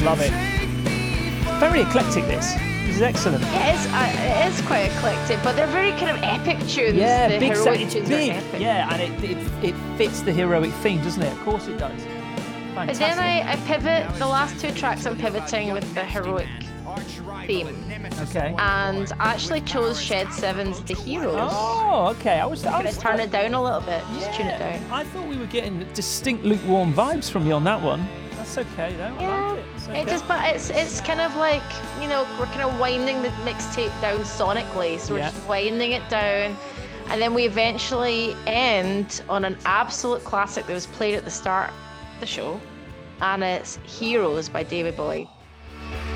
Love it. Very eclectic, this. This is excellent. It is quite eclectic, but they're very kind of epic tunes. Yeah, the big heroic it's tunes big. are epic. Yeah, and it fits the heroic theme, doesn't it? Of course it does. But Fantastic. then I pivot, the last two tracks I'm pivoting with the heroic theme. Okay. And I actually chose Shed Seven's The Heroes. Oh, okay. I was Gonna turn it down a little bit, just tune it down. I thought we were getting distinct lukewarm vibes from you on that one. That's okay though. I like it. It's okay. But it's kind of like, you know, we're kind of winding the mixtape down sonically, so we're just winding it down, and then we eventually end on an absolute classic that was played at the start of the show, and it's Heroes by David Bowie.